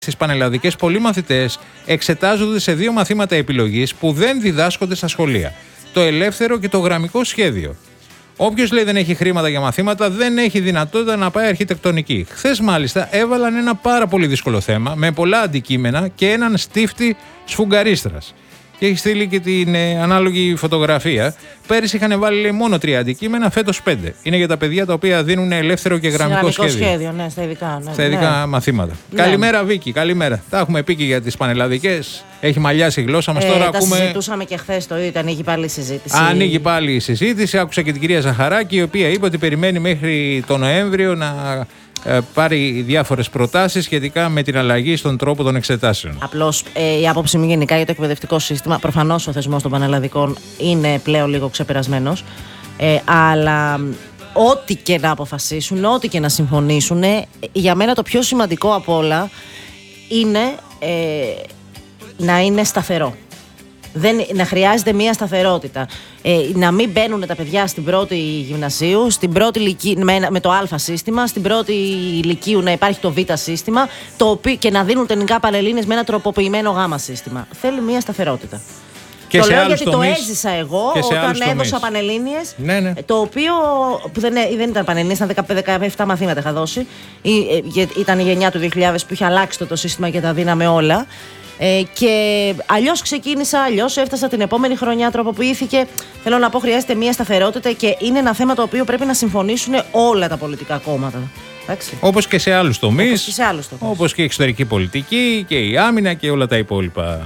Στις πανελλαδικές, πολλοί μαθητές εξετάζονται σε 2 μαθήματα επιλογής που δεν διδάσκονται στα σχολεία. Το ελεύθερο και το γραμμικό σχέδιο. Όποιος λέει δεν έχει χρήματα για μαθήματα, δεν έχει δυνατότητα να πάει αρχιτεκτονική. Χθες, μάλιστα, έβαλαν ένα πάρα πολύ δύσκολο θέμα με πολλά αντικείμενα και έναν στίφτη σφουγγαρίστρας. Και έχει στείλει και την ανάλογη φωτογραφία. Πέρυσι είχαν βάλει, λέει, μόνο 3 αντικείμενα, φέτος 5. Είναι για τα παιδιά τα οποία δίνουν ελεύθερο και γραμμικό σχέδιο. Ναι, στα ειδικά. Ναι, στα ειδικά μαθήματα. Ναι. Καλημέρα, Βίκη, καλημέρα. Τα έχουμε πει και για τις πανελλαδικές. Έχει μαλλιάσει η γλώσσα μας. Τώρα ακούμε. Συζητούσαμε και χθες το ίδιο, ανοίγει πάλι η συζήτηση. Ανοίγει πάλι η συζήτηση. Άκουσα και την κυρία Ζαχαράκη, η οποία είπε ότι περιμένει μέχρι τον Νοέμβριο να πάρει διάφορες προτάσεις σχετικά με την αλλαγή στον τρόπο των εξετάσεων. Απλώς η άποψη μου γενικά για το εκπαιδευτικό σύστημα, προφανώς ο θεσμός των πανελλαδικών είναι πλέον λίγο ξεπερασμένος, αλλά ό,τι και να αποφασίσουν, ό,τι και να συμφωνήσουν, για μένα το πιο σημαντικό απ' όλα είναι να είναι σταθερό. Να χρειάζεται μια σταθερότητα. Να μην μπαίνουν τα παιδιά στην πρώτη γυμνασίου, στην πρώτη με το Α σύστημα, στην πρώτη ηλικίου να υπάρχει το Β σύστημα και να δίνουν τελικά πανελλήνιες με ένα τροποποιημένο Γ σύστημα. Θέλει μια σταθερότητα. Και το σε λέω γιατί τομείς, το έζησα εγώ όταν έδωσα πανελλήνιες. Ναι. Το οποίο που δεν ήταν πανελλήνιες, ήταν 17 μαθήματα είχα δώσει. Ήταν η γενιά του 2000 που είχε αλλάξει το σύστημα και τα δίναμε όλα. Και αλλιώς ξεκίνησα, αλλιώς έφτασα την επόμενη χρονιά, τροποποιήθηκε. Θέλω να πω, χρειάζεται μια σταθερότητα και είναι ένα θέμα το οποίο πρέπει να συμφωνήσουν όλα τα πολιτικά κόμματα. Όπως και σε άλλους τομείς, όπως και η εξωτερική πολιτική και η άμυνα και όλα τα υπόλοιπα.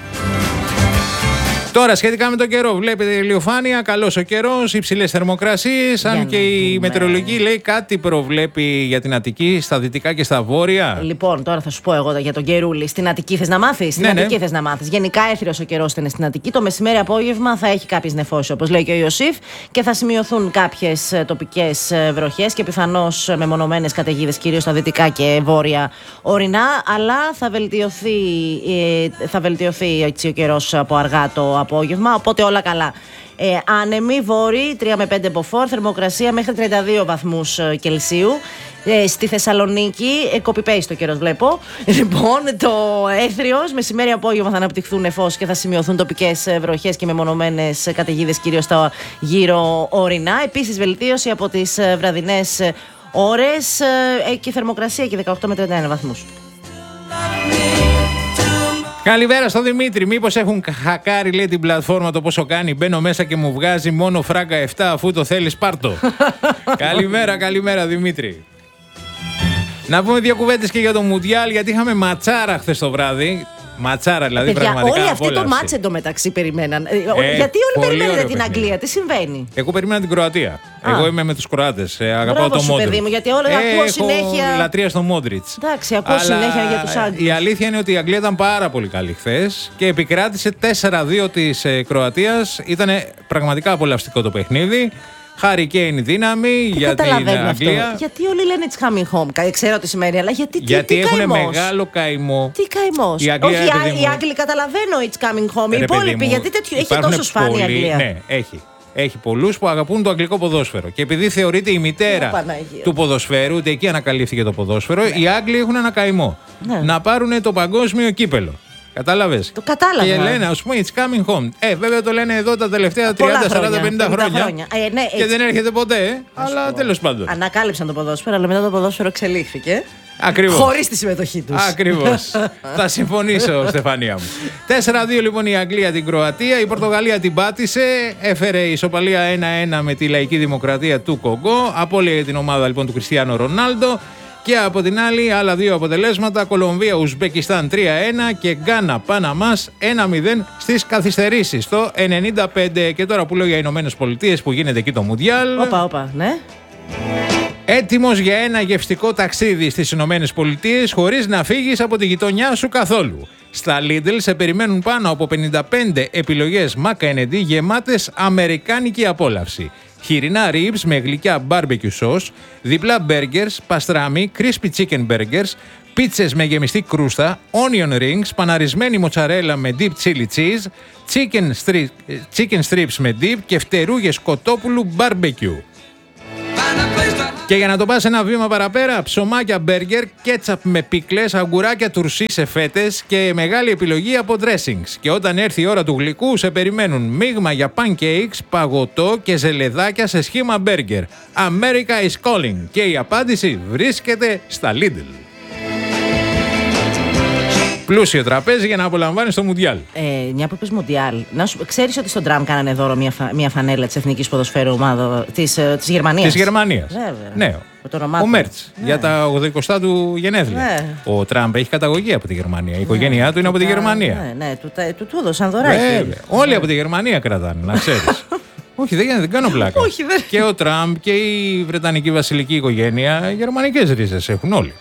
Τώρα, σχετικά με τον καιρό, βλέπετε ηλιοφάνεια, καλός ο καιρός, υψηλές θερμοκρασίες. Αν και η μετεωρολογική λέει κάτι προβλέπει για την Αττική, στα δυτικά και στα βόρεια. Λοιπόν, τώρα θα σου πω εγώ για τον καιρούλη. Στην Αττική θες να μάθεις? Στην Αττική θες να μάθεις. Γενικά έθριος ο καιρός είναι στην Αττική. Το μεσημέρι απόγευμα θα έχει κάποιες νεφώσεις, όπως λέει και ο Ιωσήφ, και θα σημειωθούν κάποιες τοπικές βροχές και πιθανώς μεμονωμένες καταιγίδες, κυρίως στα δυτικά και βόρεια ορεινά. Αλλά θα βελτιωθεί έτσι ο καιρός από αργά το απόγευμα, οπότε όλα καλά. Άνεμοι, βόρειοι, 3 με 5 μποφόρ, θερμοκρασία μέχρι 32 βαθμούς Κελσίου. Στη Θεσσαλονίκη, copy-paste το καιρός βλέπω. Λοιπόν, το έθριος, μεσημέρι απόγευμα θα αναπτυχθούν νεφώσεις και θα σημειωθούν τοπικές βροχές και μεμονωμένες καταιγίδες, κυρίως στα γύρω ορεινά. Επίσης, βελτίωση από τις βραδινές ώρες και θερμοκρασία και 18 με 31 βαθμούς. Καλημέρα στο Δημήτρη. Μήπως έχουν χακάρει, λέει, την πλατφόρμα το πόσο κάνει? Μπαίνω μέσα και μου βγάζει μόνο φράγκα 7, αφού το θέλεις πάρτο. Καλημέρα Δημήτρη. Να πούμε 2 κουβέντες και για το Μουντιάλ, γιατί είχαμε ματσάρα χθες το βράδυ. Ματσάρα, δηλαδή, πραγματικά. Όλοι αυτοί το μάτς εντωμεταξύ περιμέναν. Γιατί όλοι περιμένουν την Αγγλία, τι συμβαίνει? Εγώ περίμενα την Κροατία. Εγώ είμαι με τους Κροάτες. Αγαπάω το Μόντριτς. Παιδί μου, γιατί όλα ακούω συνέχεια. Έχω λατρεία στο Μόντριτς. Εντάξει, ακούω συνέχεια για τους Άγγλους. Η αλήθεια είναι ότι η Αγγλία ήταν πάρα πολύ καλή χθες και επικράτησε 4-2 της Κροατίας. Ήταν πραγματικά απολαυστικό το παιχνίδι. Χάρη Κέιν δύναμη για την Αγγλία. Αυτό. Γιατί όλοι λένε it's coming home? Ξέρω τι σημαίνει, αλλά γιατί έχουν μεγάλο καημό. Τι καημός? Όχι, οι Άγγλοι καταλαβαίνω it's coming home. Οι υπόλοιποι, γιατί τέτοιο έχει τόσο σφάνει η Αγγλία? Ναι, έχει πολλούς που αγαπούν το αγγλικό ποδόσφαιρο. Και επειδή θεωρείται η μητέρα του ποδοσφαίρου, ούτε εκεί ανακαλύφθηκε το ποδόσφαιρο, οι Άγγλοι έχουν ένα καημό. Να πάρουν το παγκόσμιο κύπελο. Κατάλαβες? Το κατάλαβα. Και λένε, ας πούμε, it's coming home. Βέβαια το λένε εδώ τα τελευταία 30, 40, 50 χρόνια. Ναι, και δεν έρχεται ποτέ, αλλά τέλος πάντων. Ανακάλυψαν το ποδόσφαιρο, αλλά μετά το ποδόσφαιρο εξελίχθηκε. Ακριβώς. Χωρίς τη συμμετοχή τους. Ακριβώς. Θα συμφωνήσω, Στεφανία μου. 4-2 λοιπόν η Αγγλία την Κροατία. Η Πορτογαλία την πάτησε. Έφερε ισοπαλία 1-1 με τη Λαϊκή Δημοκρατία του Κογκό. Απώλεια για την ομάδα λοιπόν του Κριστιάνο Ρονάλντο. Και από την άλλη, άλλα 2 αποτελέσματα. Κολομβία, Ουσμπεκιστάν 3-1 και Γκάνα, Παναμάς 1-0 στις καθυστερήσεις. Το 95. Και τώρα που λέω για Ηνωμένες Πολιτείες που γίνεται εκεί το Μουντιάλ. Όπα, ναι. Έτοιμος για ένα γευστικό ταξίδι στις Ηνωμένες Πολιτείες χωρίς να φύγεις από τη γειτονιά σου καθόλου. Στα Lidl σε περιμένουν πάνω από 55 επιλογές McKennedy γεμάτες αμερικάνικη απόλαυση. Χοιρινά ribs με γλυκιά barbecue sauce, διπλά burgers, παστράμι, crispy chicken burgers, πίτσες με γεμιστή κρούστα, onion rings, παναρισμένη μοτσαρέλα με deep chili cheese, chicken strips με dip και φτερούγες κοτόπουλου barbecue. Και για να το πας ένα βήμα παραπέρα, ψωμάκια μπέργκερ, κέτσαπ με πίκλες, αγκουράκια τουρσί σε φέτες και μεγάλη επιλογή από dressings. Και όταν έρθει η ώρα του γλυκού, σε περιμένουν μείγμα για pancakes, παγωτό και ζελεδάκια σε σχήμα μπέργκερ. America is calling. Και η απάντηση βρίσκεται στα Lidl. Πλούσιο τραπέζι για να απολαμβάνεις το Μουντιάλ. Μια που είπες Μουντιάλ, ξέρεις ότι στον Τραμ κάνανε δώρο μια φανέλα της Εθνικής Ποδοσφαίρου ομάδα της Γερμανίας. Της Γερμανίας. Βέβαια. Ναι. Ο Μέρτς, για τα 80 του γενέθλια. Ναι. Ο Τραμπ έχει καταγωγή από τη Γερμανία. Η οικογένειά του είναι από τη Γερμανία. Ναι, του έδωσαν δωράκι. Όλοι από τη Γερμανία κρατάνε, να ξέρεις. Όχι, δεν κάνω πλάκα. Όχι, δεν. Και ο Τραμπ και η Βρετανική βασιλική οικογένεια γερμανικές ρίζες έχουν όλοι.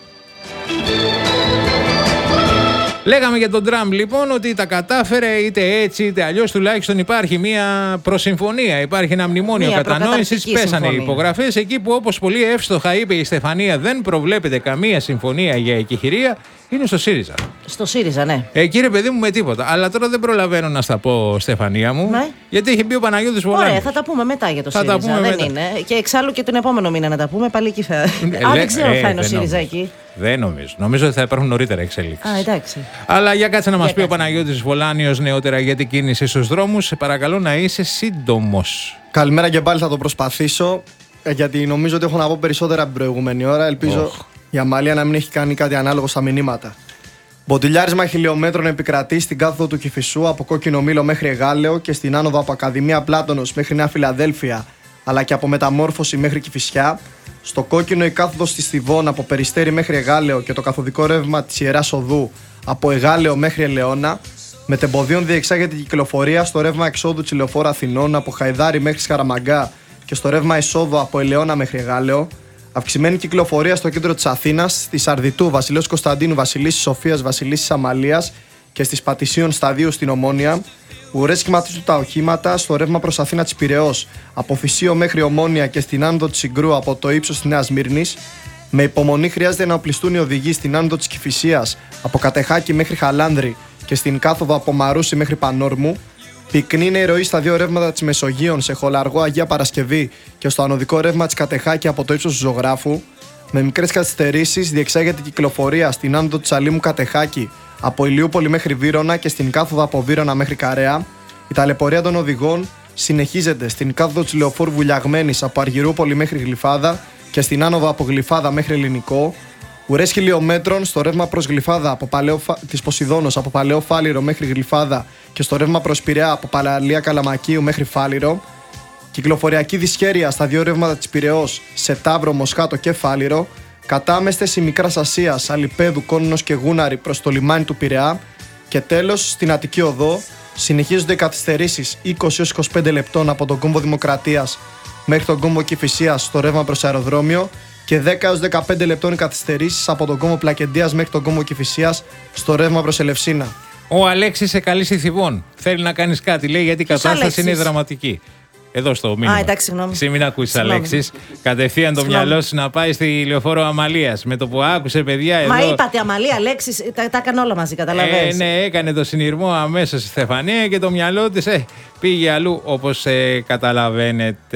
Λέγαμε για τον Τραμπ λοιπόν ότι τα κατάφερε είτε έτσι είτε αλλιώς, τουλάχιστον υπάρχει μια προσυμφωνία, υπάρχει ένα μνημόνιο κατανόησης, πέσανε οι υπογραφές εκεί που, όπως πολύ εύστοχα είπε η Στεφανία, δεν προβλέπεται καμία συμφωνία για εκεχηρία, είναι στο ΣΥΡΙΖΑ. Στο ΣΥΡΙΖΑ, ναι. Κύριε παιδί μου, με τίποτα. Αλλά τώρα δεν προλαβαίνω να στα πω, Στεφανία μου, ναι. Γιατί έχει μπει ο Παναγιώτης Βολάνης. Ωραία, θα τα πούμε μετά για το ΣΥΡΙΖΑ. Δεν είναι. Και εξάλλου και τον επόμενο μήνα να τα πούμε, πάλι εκεί θα. Δεν ξέρω θα είναι ο ΣΥΡΙΖΑ εκεί. Δεν νομίζω. Νομίζω ότι θα υπάρχουν νωρίτερα εξέλιξεις. Εντάξει. Αλλά για κάτσε να μας πει ο Παναγιώτης Βολάνιος νεότερα για την κίνηση στους δρόμους. Σε παρακαλώ να είσαι σύντομος. Καλημέρα και πάλι, θα το προσπαθήσω. Γιατί νομίζω ότι έχω να πω περισσότερα από την προηγούμενη ώρα. Ελπίζω η Αμαλία να μην έχει κάνει κάτι ανάλογο στα μηνύματα. Μποτιλιάρισμα χιλιόμετρων επικρατεί στην κάθοδο του Κηφισού από Κόκκινο Μήλο μέχρι Εγάλεο και στην άνοδο από Ακαδημία Πλάτωνος μέχρι Νέα Φιλαδέλφια, αλλά και από Μεταμόρφωση μέχρι Κηφισιά. Στο Κόκκινο η κάθοδος της Θηβών από Περιστέρι μέχρι Εγάλεο και το καθοδικό ρεύμα της Ιεράς Οδού από Εγάλεο μέχρι Ελαιώνα. Με τεμποδίων διεξάγεται η κυκλοφορία στο ρεύμα εξόδου της Λεωφόρου Αθηνών από Χαϊδάρι μέχρι Σκαραμαγκά και στο ρεύμα εισόδου από Ελαιώνα μέχρι Εγάλεο. Αυξημένη κυκλοφορία στο κέντρο της Αθήνας, στη Σαρδιτού, Βασιλέως Κωνσταντίνου, Βασιλίσσης Σοφίας, Βασιλίσσης Αμαλίας και στις Πατησίων Σταδίου στην Ομόνια. Ουρές σχηματίζουν τα οχήματα στο ρεύμα προς Αθήνα της Πειραιώς, από Φυσίο μέχρι Ομόνια και στην άνοδο της Συγκρού από το ύψος της Νέας Μύρνης. Με υπομονή χρειάζεται να οπλιστούν οι οδηγοί στην άνοδο της Κηφισίας, από Κατεχάκη μέχρι Χαλάνδρη και στην κάθοδο από Μαρούσι μέχρι Πανόρμου. Πυκνή είναι η ροή στα δύο ρεύματα της Μεσογείων, σε Χολαργό Αγία Παρασκευή και στο ανωδικό ρεύμα της Κατεχάκη από το ύψος του Ζωγράφου. Με μικρές καθυστερήσεις διεξάγεται η κυκλοφορία στην άνοδο της Αλήμου Κατεχάκη από Ηλιούπολη μέχρι Βύρωνα και στην κάθοδο από Βύρωνα μέχρι Καρέα. Η ταλαιπωρία των οδηγών συνεχίζεται στην κάθοδο της Λεωφόρου Βουλιαγμένης από Αργυρούπολη μέχρι Γλυφάδα και στην άνοδο από Γλυφάδα μέχρι Ελληνικό. Ουρές χιλιόμετρων στο ρεύμα προς Γλυφάδα της Ποσειδώνος από Παλαιό Φάληρο μέχρι Γλυφάδα και στο ρεύμα προς Πειραιά από Παραλία Καλαμακίου μέχρι Φάληρο. Κυκλοφοριακή δυσχέρεια στα δύο ρεύματα της Πειραιώς σε Ταύρο, Μοσχάτο και Φάληρο. Κατάμεστες η Μικράς Ασίας, Αλιπέδου, Κόνινος και Γούναρη προς το λιμάνι του Πειραιά. Και τέλος στην Αττική Οδό συνεχίζονται οι καθυστερήσεις 20-25 λεπτών από τον κόμβο Δημοκρατίας μέχρι τον κόμβο Κηφισίας στο ρεύμα προς αεροδρόμιο και 10-15 λεπτών οι καθυστερήσεις από τον κόμβο Πλακεντίας μέχρι τον κόμβο Κηφισίας στο ρεύμα προς Ελευσίνα. Ο Αλέξης σε καλή Θηβών. Θέλει να κάνεις κάτι, λέει, γιατί η κατάσταση είναι δραματική. Εδώ στο μήνυμα. Εντάξει, συγγνώμη. Εσύ μην ακούσεις, Αλέξης. Κατευθείαν το μυαλό σου να πάει στη Λεωφόρο Αμαλίας. Με το που άκουσε, παιδιά, εδώ. Μα είπατε Αμαλία, Αλέξης, τα έκανε όλα μαζί, καταλαβαίνεις. Ναι, έκανε το συνειρμό αμέσως η Στεφανία και το μυαλό της πήγε αλλού, όπως καταλαβαίνετε.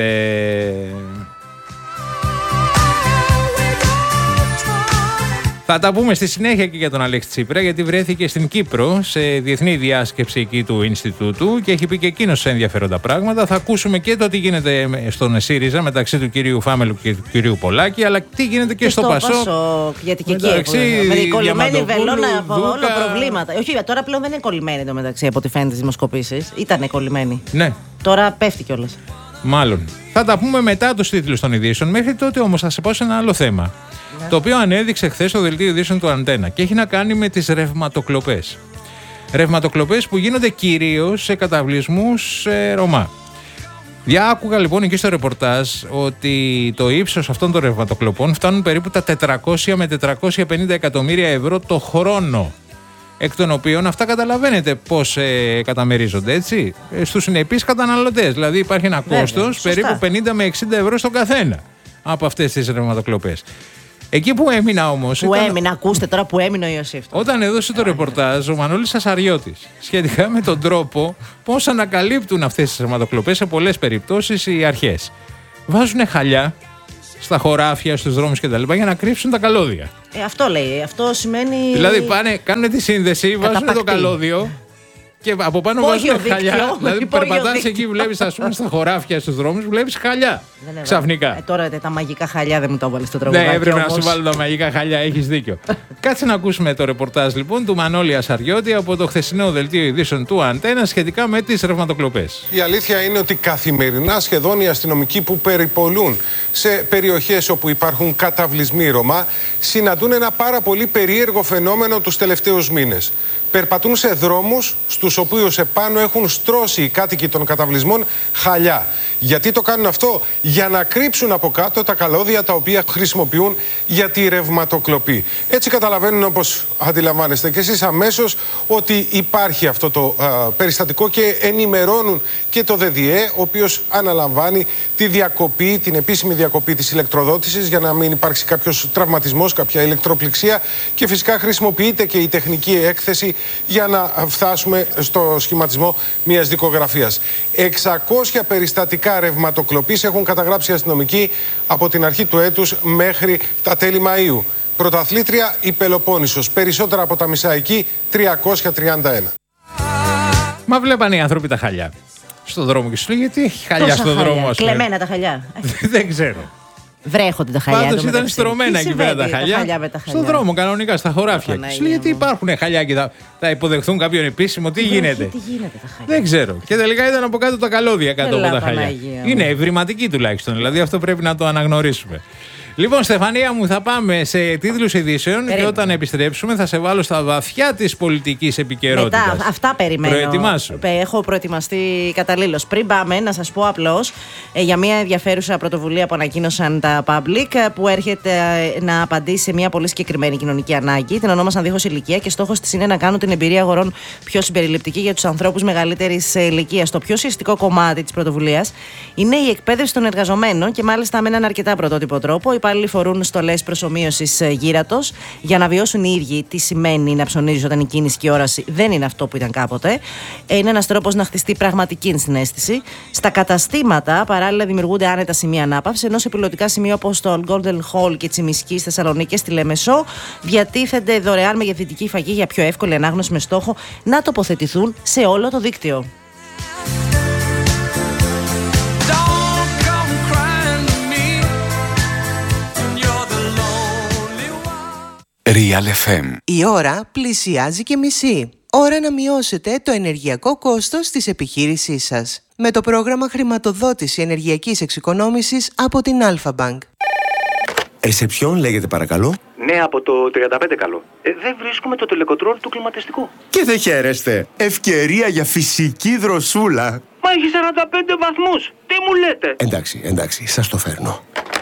Θα τα πούμε στη συνέχεια και για τον Αλέξη Τσίπρα, γιατί βρέθηκε στην Κύπρο σε διεθνή διάσκεψη εκεί του Ινστιτούτου και έχει πει και εκείνος σε ενδιαφέροντα πράγματα. Θα ακούσουμε και το τι γίνεται στον ΣΥΡΙΖΑ μεταξύ του κυρίου Φάμελου και του κυρίου Πολάκη, αλλά τι γίνεται και στο ΠΑΣΟΚ. Γιατί και εκεί με την κολλημένη βελόνα από όλα προβλήματα. Όχι, τώρα πλέον δεν είναι κολλημένη το μεταξύ από ό,τι φαίνεται στις δημοσκοπήσεις. Ήτανε κολλημένη. Ναι. Τώρα πέφτει κιόλας. Μάλλον. Θα τα πούμε μετά τους τίτλους των ειδήσεων. Μέχρι τότε όμως θα σε πάω σε ένα άλλο θέμα. Το οποίο ανέδειξε χθες το δελτίο ειδήσεων του Αντένα και έχει να κάνει με τις ρευματοκλοπές. Ρευματοκλοπές που γίνονται κυρίως σε καταβλισμούς Ρωμά. Άκουγα λοιπόν εκεί στο ρεπορτάζ ότι το ύψος αυτών των ρευματοκλοπών φτάνουν περίπου τα 400 με 450 εκατομμύρια ευρώ το χρόνο. Εκ των οποίων αυτά καταλαβαίνετε πώς καταμερίζονται, έτσι, στους συνεπείς καταναλωτές. Δηλαδή υπάρχει ένα κόστος περίπου 50 με 60 ευρώ στον καθένα από αυτές τις ρευματοκλοπές. Εκεί που έμεινα όμως. Ακούστε τώρα που έμεινε ο Ιωσήφ. Όταν έδωσε το ρεπορτάζ ο Μανώλης Ασαριώτης σχετικά με τον τρόπο πώς ανακαλύπτουν αυτές τις ρευματοκλοπές σε πολλές περιπτώσεις οι αρχές. Βάζουν χαλιά στα χωράφια, στους δρόμους κτλ. Για να κρύψουν τα καλώδια. Αυτό λέει. Αυτό σημαίνει. Δηλαδή κάνουν τη σύνδεση, βάζουν το καλώδιο. Και από πάνω βάζουν χαλιά. Δηλαδή περπατάς εκεί, βλέπεις, ας πούμε, στα χωράφια, στους δρόμους, βλέπεις χαλιά. Ξαφνικά. Τώρα τα μαγικά χαλιά δεν μου το βάλεις στο τραγούδι. Ναι, έπρεπε να σου βάλω τα μαγικά χαλιά, έχεις δίκιο. Κάτσε να ακούσουμε το ρεπορτάζ λοιπόν του Μανώλη Ασαριώτη από το χθεσινό δελτίο ειδήσεων του Αντένα σχετικά με τις ρευματοκλοπές. Η αλήθεια είναι ότι καθημερινά σχεδόν οι αστυνομικοί που περιπολούν σε περιοχές όπου υπάρχουν καταβλισμοί Ρωμά συναντούν ένα πάρα πολύ περίεργο φαινόμενο τους τελευταίους μήνες. Περπατούν σε δρόμους στους οποίους επάνω έχουν στρώσει οι κάτοικοι των καταβλισμών χαλιά. Γιατί το κάνουν αυτό? Για να κρύψουν από κάτω τα καλώδια τα οποία χρησιμοποιούν για τη ρευματοκλοπή. Έτσι καταλαβαίνουν, όπως αντιλαμβάνεστε και εσείς αμέσως, ότι υπάρχει αυτό το περιστατικό και ενημερώνουν και το ΔΔΕ, ο οποίος αναλαμβάνει τη διακοπή, την επίσημη διακοπή της ηλεκτροδότησης για να μην υπάρξει κάποιος τραυματισμός, κάποια ηλεκτροπληξία, και φυσικά χρησιμοποιείται και η τεχνική έκθεση για να φτάσουμε στο σχηματισμό μιας δικογραφίας. 600 περιστατικά ρευματοκλοπής έχουν καταγράψει οι αστυνομικοί από την αρχή του έτους μέχρι τα τέλη Μαΐου. Πρωταθλήτρια η Πελοπόννησος. Περισσότερα από τα μισά εκεί, 331. Μα βλέπανε οι άνθρωποι τα χαλιά στον δρόμο και σου λέει, γιατί έχει χαλιά στον δρόμο, ας πούμε. Κλεμμένα τα χαλιά. Δεν ξέρω. Βρέχονται τα χαλιά. Πάντως ήταν στρωμένα εκεί πέρα τα χαλιά. Στον δρόμο, κανονικά, στα χωράφια. Σου λέει, γιατί υπάρχουν χαλιά και θα υποδεχθούν κάποιον επίσημο, τι γίνεται. Τι γίνεται τα χαλιά. Δεν ξέρω. Και τελικά ήταν από κάτω τα καλώδια κάτω από τα χαλιά. Είναι ευρηματική τουλάχιστον, δηλαδή αυτό πρέπει να το αναγνωρίσουμε. Λοιπόν, Στεφανία μου, θα πάμε σε τίτλους ειδήσεων και όταν επιστρέψουμε θα σε βάλω στα βαθιά της πολιτικής επικαιρότητας. Μετά, αυτά περιμένω. Προετοιμάσου. Έχω προετοιμαστεί καταλήλως. Πριν πάμε, να σας πω απλώς για μια ενδιαφέρουσα πρωτοβουλία που ανακοίνωσαν τα Public, που έρχεται να απαντήσει σε μια πολύ συγκεκριμένη κοινωνική ανάγκη. Την ονόμασαν δίχως ηλικία και στόχος της είναι να κάνουν την εμπειρία αγορών πιο συμπεριληπτική για τους ανθρώπους μεγαλύτερης ηλικίας. Το πιο ουσιαστικό κομμάτι της πρωτοβουλίας είναι η εκπαίδευση των εργαζομένων και μάλιστα με έναν αρκετά πρωτότυπο τρόπο. Οι υπάλληλοι φορούν στολές προσομοίωσης γύρατος για να βιώσουν οι ίδιοι τι σημαίνει να ψωνίζεις όταν η κίνηση και η όραση δεν είναι αυτό που ήταν κάποτε. Είναι ένας τρόπος να χτιστεί πραγματική συναίσθηση. Στα καταστήματα παράλληλα δημιουργούνται άνετα σημεία ανάπαυσης, ενώ σε πιλωτικά σημεία όπως το Golden Hall και Τσιμισκή στη Θεσσαλονίκη και στη Λεμεσό διατίθενται δωρεάν μεγεθυντική φαγή για πιο εύκολη ανάγνωση με στόχο να τοποθετηθούν σε όλο το δίκτυο. Real FM. Η ώρα πλησιάζει και μισή. Ώρα να μειώσετε το ενεργειακό κόστος της επιχείρησής σας με το πρόγραμμα χρηματοδότηση ενεργειακής εξοικονόμησης από την Alpha Bank. Ρεσεψιόν λέγεται παρακαλώ. Ναι, από το 35 καλό. Δεν βρίσκουμε το τελεκοτρόλ του κλιματιστικού. Και δεν χαίρεστε. Ευκαιρία για φυσική δροσούλα. Μα έχει 45 βαθμούς. Τι μου λέτε? Εντάξει, σας το φέρνω.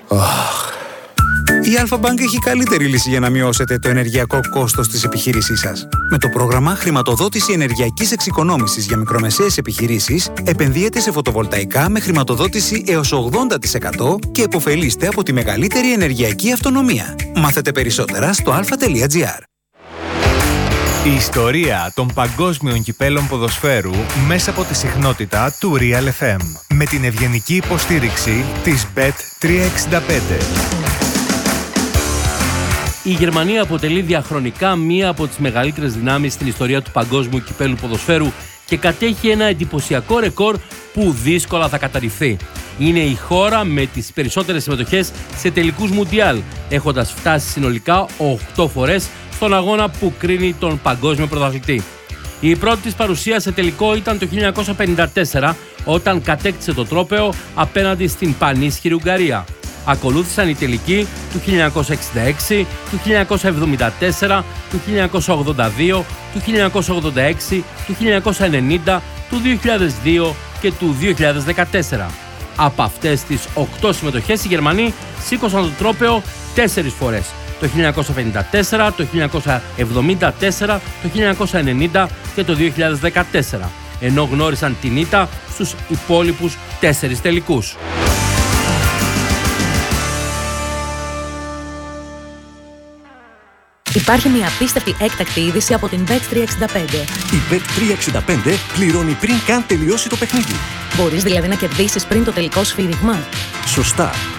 Η Alpha Bank έχει καλύτερη λύση για να μειώσετε το ενεργειακό κόστος της επιχείρησής σας. Με το πρόγραμμα χρηματοδότηση ενεργειακής εξοικονόμησης για μικρομεσαίες επιχειρήσεις, επενδύετε σε φωτοβολταϊκά με χρηματοδότηση έως 80% και επωφελείστε από τη μεγαλύτερη ενεργειακή αυτονομία. Μάθετε περισσότερα στο alpha.gr. Η ιστορία των παγκόσμιων κυπέλων ποδοσφαίρου μέσα από τη συχνότητα του Real FM. Με την ευγενική υποστήριξη της Bet365. Η Γερμανία αποτελεί διαχρονικά μία από τις μεγαλύτερες δυνάμεις στην ιστορία του παγκόσμιου κυπέλου ποδοσφαίρου και κατέχει ένα εντυπωσιακό ρεκόρ που δύσκολα θα καταρριφθεί. Είναι η χώρα με τις περισσότερες συμμετοχές σε τελικούς Μουντιάλ, έχοντας φτάσει συνολικά 8 φορές στον αγώνα που κρίνει τον παγκόσμιο πρωταθλητή. Η πρώτη της παρουσία σε τελικό ήταν το 1954, όταν κατέκτησε το τρόπαιο απέναντι στην πανίσχυρη Ουγγαρία. Ακολούθησαν οι τελικοί του 1966, του 1974, του 1982, του 1986, του 1990, του 2002 και του 2014. Από αυτές τις 8 συμμετοχές οι Γερμανοί σήκωσαν το τρόπαιο 4 φορές. Το 1954, το 1974, το 1990 και το 2014, ενώ γνώρισαν την ήττα στους υπόλοιπους 4 τελικούς. Υπάρχει μια απίστευτη έκτακτη είδηση από την Bet365. Η Bet365 πληρώνει πριν καν τελειώσει το παιχνίδι. Μπορείς δηλαδή να κερδίσεις πριν το τελικό σφύριγμα. Σωστά.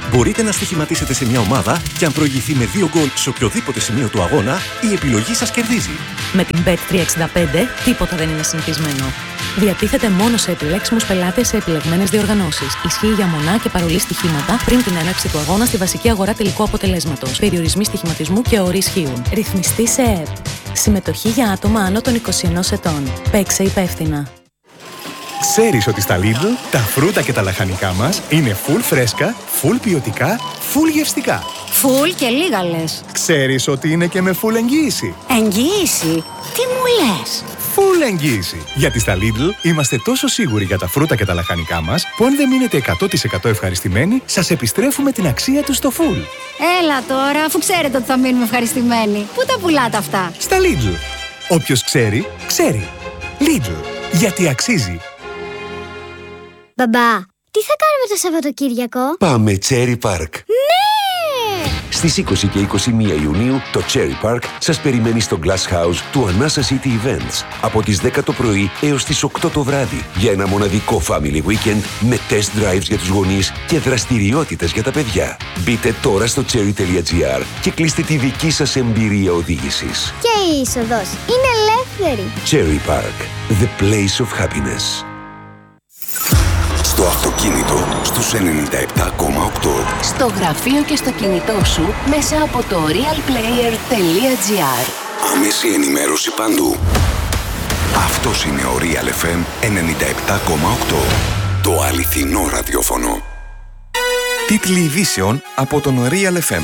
Μπορείτε να στοιχηματίσετε σε μια ομάδα και αν προηγηθεί με 2 γκολ σε οποιοδήποτε σημείο του αγώνα, η επιλογή σας κερδίζει. Με την Bet365 τίποτα δεν είναι συνηθισμένο. Διατίθεται μόνο σε επιλέξιμους πελάτες σε επιλεγμένες διοργανώσεις. Ισχύει για μονά και παρολί στοιχήματα πριν την έναρξη του αγώνα στη βασική αγορά τελικού αποτελέσματος. Περιορισμοί στοιχηματισμού και όροι ισχύουν. Ρυθμιστή σε ΕΕΠ. Συμμετοχή για άτομα άνω των 21 ετών. Παίξε υπεύθυνα. Ξέρεις ότι στα Lidl τα φρούτα και τα λαχανικά μας είναι full φρέσκα, full ποιοτικά, full γευστικά. Full και λίγα λες. Ξέρεις ότι είναι και με full εγγύηση. Εγγύηση? Τι μου λες? Full εγγύηση. Γιατί στα Lidl είμαστε τόσο σίγουροι για τα φρούτα και τα λαχανικά μας που αν δεν μείνετε 100% ευχαριστημένοι, σας επιστρέφουμε την αξία τους στο full. Έλα τώρα, αφού ξέρετε ότι θα μείνουμε ευχαριστημένοι. Πού τα πουλάτε αυτά? Στα Lidl. Όποιος ξέρει, ξέρει. Lidl. Γιατί αξίζει. Μπαμπά, τι θα κάνουμε το Σαββατοκύριακο? Πάμε Cherry Park. Ναι! Στις 20 και 21 Ιουνίου το Cherry Park σας περιμένει στο Glass House του Anasa City Events από τις 10 το πρωί έως τις 8 το βράδυ για ένα μοναδικό family weekend με test drives για τους γονείς και δραστηριότητες για τα παιδιά. Μπείτε τώρα στο cherry.gr και κλείστε τη δική σας εμπειρία οδήγησης. Και η είσοδος είναι ελεύθερη. Cherry Park, the place of happiness. Στο αυτοκίνητο, στους 97,8. Στο γραφείο και στο κινητό σου, μέσα από το realplayer.gr. Άμεση ενημέρωση παντού. Αυτός είναι ο Real FM 97,8. Το αληθινό ραδιόφωνο. Τίτλοι ειδήσεων από τον Real FM.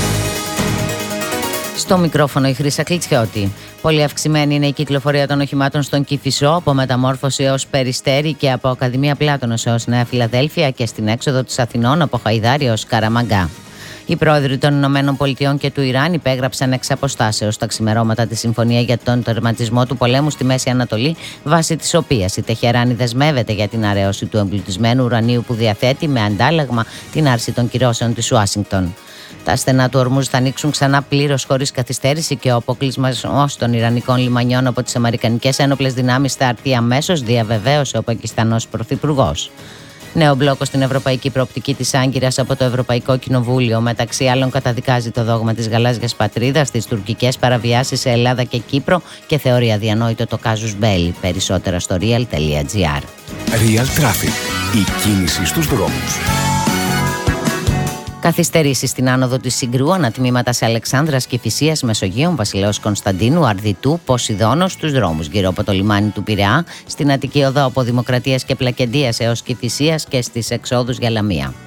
Στο μικρόφωνο η Χρύσα Κλιτσιώτη. Πολύ αυξημένη είναι η κυκλοφορία των οχημάτων στον Κηφισό, από Μεταμόρφωση έως Περιστέρι και από Ακαδημία Πλάτωνος έως Νέα Φιλαδέλφια και στην έξοδο της Αθηνών από Χαϊδάρι έως Καραμαγκά. Οι πρόεδροι των Ηνωμένων Πολιτειών και του Ιράν υπέγραψαν εξ αποστάσεως τα ξημερώματα τη συμφωνία για τον τερματισμό του πολέμου στη Μέση Ανατολή, βάσει της οποίας η Τεχεράνη δεσμεύεται για την αρέωση του εμπλουτισμένου ουρανίου που διαθέτει, με αντάλλαγμα την άρση των κυρώσεων της Ουάσιγκτον. Τα στενά του Ορμούζ θα ανοίξουν ξανά πλήρως χωρίς καθυστέρηση και ο αποκλεισμός των Ιρανικών λιμανιών από τις Αμερικανικές ένοπλες δυνάμεις θα έρθει αμέσως, διαβεβαίωσε ο Πακιστανός Πρωθυπουργός. Νέο μπλόκο στην ευρωπαϊκή προοπτική της Άγκυρας από το Ευρωπαϊκό Κοινοβούλιο. Μεταξύ άλλων, καταδικάζει το δόγμα της γαλάζιας πατρίδας, τις τουρκικές παραβιάσεις σε Ελλάδα και Κύπρο και θεωρεί αδιανόητο το κάζους μπέλι. Περισσότερα στο real.gr. Real Traffic. Η κίνηση στους δρόμους. Καθυστερήσεις στην άνοδο της Συγκρού, ανατμήματα σε Αλεξάνδρας, Κηφισίας, Μεσογείων, Βασιλέως Κωνσταντίνου, Αρδιτού, Ποσειδώνος, στους δρόμους γύρω από το λιμάνι του Πειραιά, στην Αττική Οδό από Δημοκρατίας και Πλακεντίας έως Κηφισίας και στις εξόδους για Λαμία.